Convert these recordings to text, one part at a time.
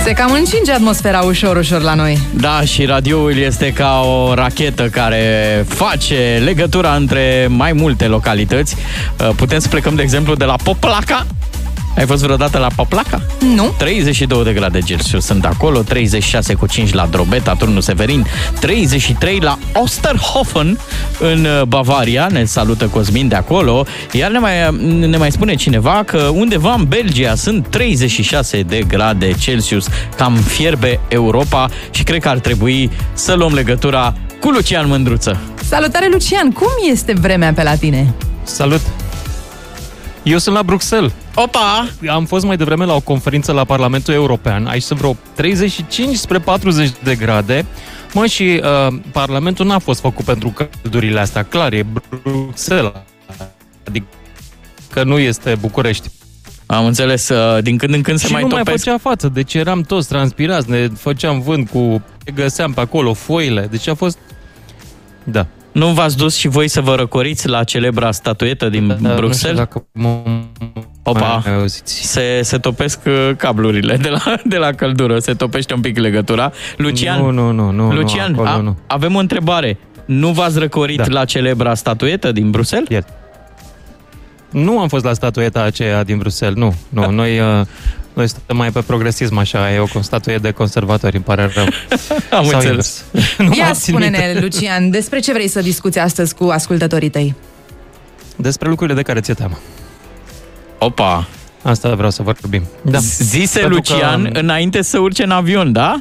Se cam încinge atmosfera ușor la noi. Da, și radioul este ca o rachetă care face legătura între mai multe localități. Putem să plecăm, de exemplu, de la Poplaca. Ai fost vreodată la Poplaca? Nu. 32 de grade Celsius sunt acolo, 36,5 la Drobeta, Turnul Severin, 33 la Osterhofen în Bavaria, ne salută Cosmin de acolo, iar ne mai spune cineva că undeva în Belgia sunt 36 de grade Celsius, cam fierbe Europa și cred că ar trebui să luăm legătura cu Lucian Mândruță. Salutare, Lucian! Cum este vremea pe la tine? Salut! Eu sunt la Bruxelles. Opa! Am fost mai devreme la o conferință la Parlamentul European. Aici sunt vreo 35 spre 40 de grade. Și Parlamentul n-a fost făcut pentru căldurile astea. Clar, e Bruxelles. Adică nu este București. Am înțeles, din când în când se mai topesc. Și nu mai făcea față, deci eram toți transpirați, ne făceam vânt găseam pe acolo foile, deci a fost... Da. Nu v-ați dus și voi să vă răcoriți la celebra statuetă din Bruxelles? Opa, se topesc cablurile de la căldură, se topește un pic legătura. Lucian, Lucian, nu. Avem o întrebare. Nu v-ați răcorit la celebra statuetă din Bruxelles? Nu am fost la statueta aceea din Bruxelles, nu. Noi suntem mai pe progresism, așa, e o statuie de conservatori, îmi pare rău. Am înțeles. Ia spune-ne, Lucian, despre ce vrei să discuți astăzi cu ascultătorii tăi? Despre lucrurile de care ți-e teamă. Opa! Asta vreau să vorbim. Da. Zise Lucian înainte să urce în avion, da?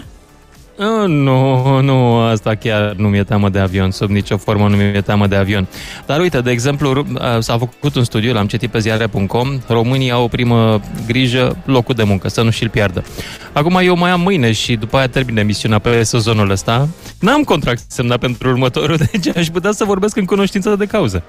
Nu, asta chiar nu mi-e teamă de avion, sub nicio formă nu mi-e teamă de avion. Dar uite, de exemplu, s-a făcut un studiu, l-am citit pe ziare.com, românii au o primă grijă, locul de muncă, să nu și-l piardă. Acum eu mai am mâine și după aia termin emisiunea pe sezonul ăsta. N-am contract semnat pentru următorul, deci aș putea să vorbesc în cunoștință de cauză.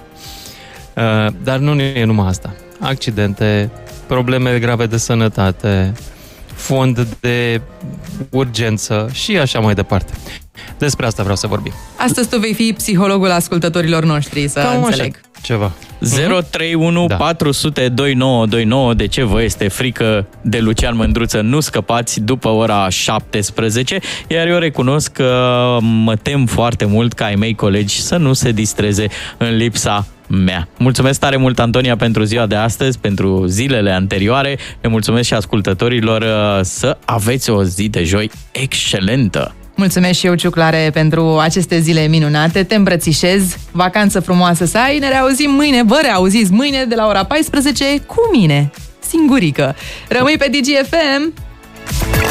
Dar nu e numai asta. Accidente, probleme grave de sănătate, fond de urgență și așa mai departe. Despre asta vreau să vorbim. Astăzi tu vei fi psihologul ascultătorilor noștri, să înțeleg. Așa, ceva. 031 400 2929. De ce vă este frică de Lucian Mândruță? Nu scăpați după ora 17, iar eu recunosc că mă tem foarte mult ca ai mei colegi să nu se distreze în lipsa mea. Mulțumesc tare mult, Antonia, pentru ziua de astăzi, pentru zilele anterioare. Le mulțumesc și ascultătorilor, să aveți o zi de joi excelentă. Mulțumesc și eu, Ciuclare, pentru aceste zile minunate. Te îmbrățișez, vacanță frumoasă să ai. Ne reauzim mâine, vă reauziți mâine de la ora 14 cu mine, singurică. Rămâi pe DGFM.